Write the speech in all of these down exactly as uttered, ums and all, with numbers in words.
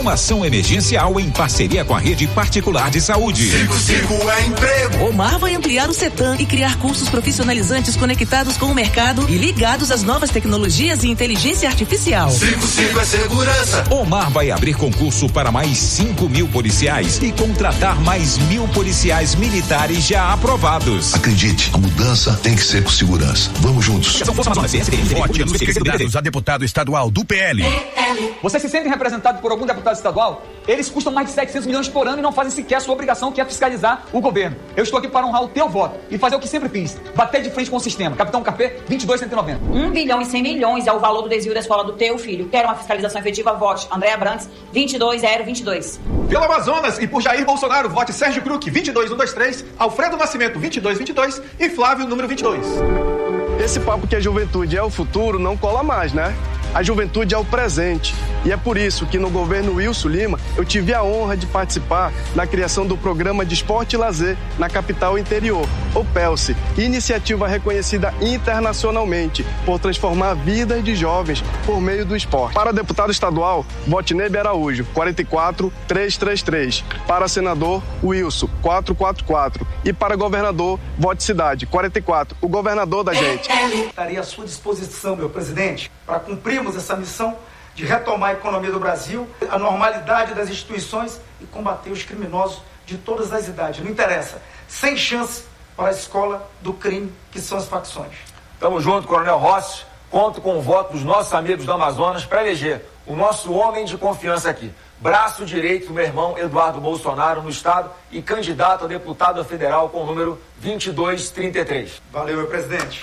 Uma ação emergencial em parceria com a rede particular de saúde. cinco cinco é emprego. Omar vai ampliar o CETAM e criar cursos profissionalizantes conectados com o mercado e ligados às novas tecnologias e inteligência artificial. cinco cinco é segurança. Omar vai abrir concurso para mais cinco mil policiais e contratar mais mil policiais militares já aprovados. Acredite, a mudança tem que ser com segurança. Vamos juntos. Candidatos a deputado estadual do P L. Você se sente representado por algum deputado estadual? Eles custam mais de setecentos milhões por ano e não fazem sequer a sua obrigação, que é fiscalizar o governo. Eu estou aqui para honrar o teu voto e fazer o que sempre fiz, bater de frente com o sistema. Capitão Café, vinte e dois, cento e noventa. um bilhão e cem milhões é o valor do desvio da escola do teu filho. Quer uma fiscalização efetiva? Vote Andréa Brantes, vinte e dois zero vinte e dois. Pelo Amazonas e por Jair Bolsonaro, vote Sérgio Kruck, vinte e dois cento e vinte e três, Alfredo Nascimento, vinte e dois vinte e dois e Flávio, número vinte e dois. Esse papo que a juventude é o futuro não cola mais, né? A juventude é o presente. E é por isso que no governo Wilson Lima eu tive a honra de participar na criação do Programa de Esporte e Lazer na capital interior, o PELSE, iniciativa reconhecida internacionalmente por transformar vidas de jovens por meio do esporte. Para deputado estadual, vote Nebe Araújo, quarenta e quatro, trezentos e trinta e três. Para senador, Wilson, quatrocentos e quarenta e quatro. E para governador, vote Cidade, quarenta e quatro, o governador da gente. Estaria à sua disposição, meu presidente, para cumprirmos essa missão de retomar a economia do Brasil, a normalidade das instituições e combater os criminosos de todas as idades. Não interessa. Sem chance para a escola do crime, que são as facções. Tamo junto, Coronel Rossi. Conto com o voto dos nossos amigos do Amazonas para eleger o nosso homem de confiança aqui. Braço direito do meu irmão Eduardo Bolsonaro no estado e candidato a deputado federal com o número vinte e dois trinta e três. Valeu, meu presidente.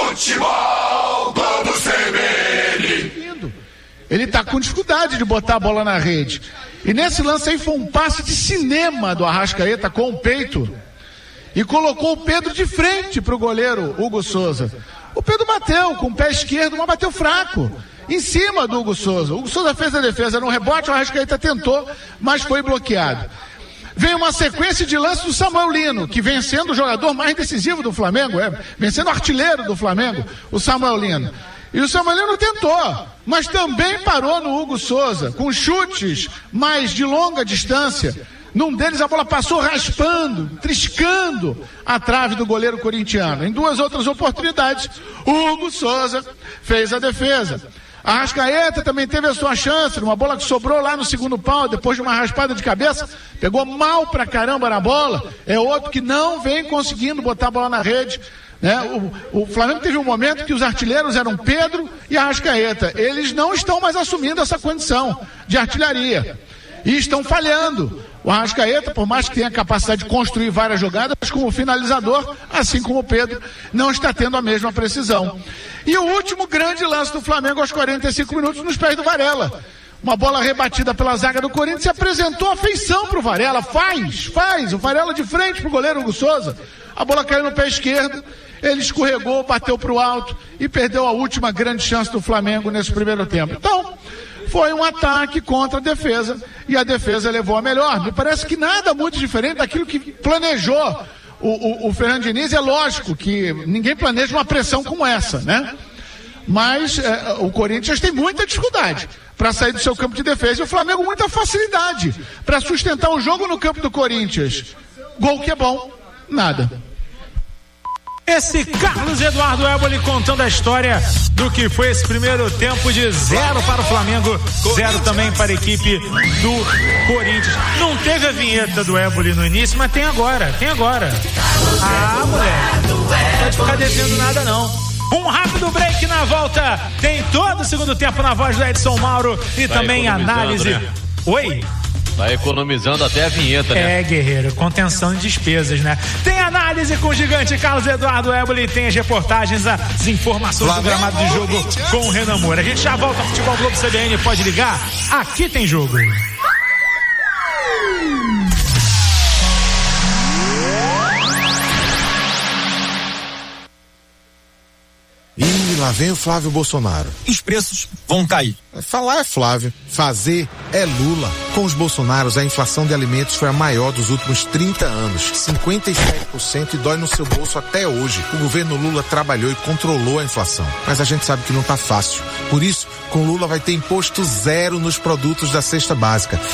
Futebol, vamos C B N. Ele tá com dificuldade de botar a bola na rede. E nesse lance aí foi um passe de cinema do Arrascaeta com o peito e colocou o Pedro de frente pro goleiro Hugo Souza. O Pedro bateu com o pé esquerdo, mas bateu fraco em cima do Hugo Souza. O Hugo Souza fez a defesa no rebote, o Arrascaeta tentou, mas foi bloqueado. Vem uma sequência de lances do Samuel Lino, que vem sendo o jogador mais decisivo do Flamengo, é, vem sendo o artilheiro do Flamengo, o Samuel Lino. E o Samuel Lino tentou, mas também parou no Hugo Souza, com chutes mais de longa distância. Num deles a bola passou raspando, triscando a trave do goleiro corintiano. Em duas outras oportunidades, o Hugo Souza fez a defesa. A Arrascaeta também teve a sua chance, uma bola que sobrou lá no segundo pau, depois de uma raspada de cabeça, pegou mal pra caramba na bola. É outro que não vem conseguindo botar a bola na rede. Né? O, o Flamengo teve um momento que os artilheiros eram Pedro e Arrascaeta. Eles não estão mais assumindo essa condição de artilharia. E estão falhando. O Arrascaeta, por mais que tenha a capacidade de construir várias jogadas, como finalizador, assim como o Pedro, não está tendo a mesma precisão. E o último grande lance do Flamengo aos quarenta e cinco minutos nos pés do Varela. Uma bola rebatida pela zaga do Corinthians e apresentou a feição para o Varela. Faz, faz. O Varela de frente para o goleiro Hugo Souza. A bola caiu no pé esquerdo. Ele escorregou, bateu para o alto e perdeu a última grande chance do Flamengo nesse primeiro tempo. Então, foi um ataque contra a defesa e a defesa levou a melhor. Me parece que nada muito diferente daquilo que planejou o, o, o Fernando Diniz. É lógico que ninguém planeja uma pressão como essa, né? Mas é, o Corinthians tem muita dificuldade para sair do seu campo de defesa e o Flamengo muita facilidade para sustentar o jogo no campo do Corinthians. Gol que é bom, nada. Esse Carlos Eduardo Éboli contando a história do que foi esse primeiro tempo de zero para o Flamengo, zero também para a equipe do Corinthians. Não teve a vinheta do Éboli no início, mas tem agora, tem agora. Ah, moleque, não pode ficar devendo nada não. Um rápido break na volta, tem todo o segundo tempo na voz do Edson Mauro e Vai também análise. Né? Oi? Vai economizando até a vinheta, né? É, guerreiro, contenção de despesas, né? Tem análise com o gigante Carlos Eduardo Éboli, tem as reportagens, as informações Flamengo, do gramado de jogo com o Renan Moura. A gente já volta ao Futebol Globo C B N, pode ligar? Aqui tem jogo. E lá vem o Flávio Bolsonaro. Os preços vão cair. Falar é Flávio, fazer é Lula. Com os Bolsonaros, a inflação de alimentos foi a maior dos últimos trinta anos, cinquenta e sete por cento, e dói no seu bolso até hoje. O governo Lula trabalhou e controlou a inflação, mas a gente sabe que não tá fácil. Por isso, com Lula vai ter imposto zero nos produtos da cesta básica